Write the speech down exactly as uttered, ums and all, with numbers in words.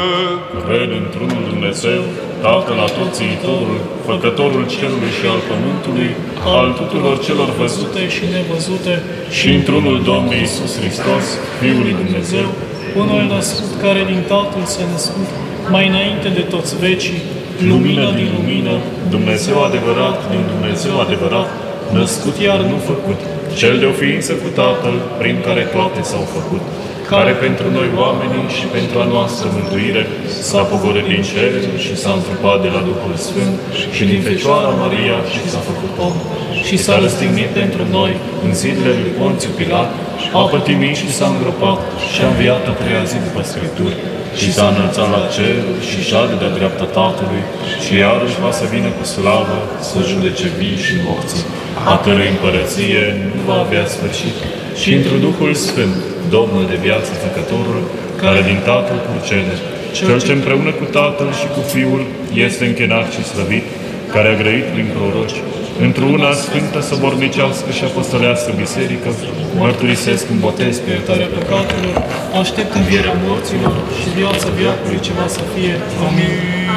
Cred într-unul Dumnezeu, Tatăl Atotțiitorul, Făcătorul cerului și al pământului, al tuturor celor văzute și nevăzute, și într-unul Domnul Iisus Hristos, Fiul lui Dumnezeu, unul născut care din Tatăl s-a născut, mai înainte de toți vecii, lumină din lumină, Dumnezeu adevărat din Dumnezeu adevărat, născut iar nu făcut, cel de o ființă cu Tatăl, prin care toate s-au făcut, care pentru noi oamenii și pentru a noastră mântuire s-a pogorât din cer și s-a întrupat de la Duhul Sfânt și din Fecioara Maria și s-a făcut om și s-a răstignit pentru noi în zilele lui Ponțiu Pilat, a pătimit și s-a îngropat și a înviat a treia zi după Scripturi și s-a înălțat la cer și șade de-a dreapta Tatălui și iarăși va să vină cu slavă să judece vii și morții, a cărei împărăție nu va avea sfârșit, și într Duhul Sfânt, Domnul de viață Făcătorul, care din Tatăl procede, Cel ce împreună cu Tatăl și cu Fiul este închinat și slăvit, care a grăit prin proroci, într-una sfântă, săbornicească și apostolească biserică, mărturisesc în botez pe iertarea păcatelor, aștept învierea morților și viața veacului ce va să fie. Amin.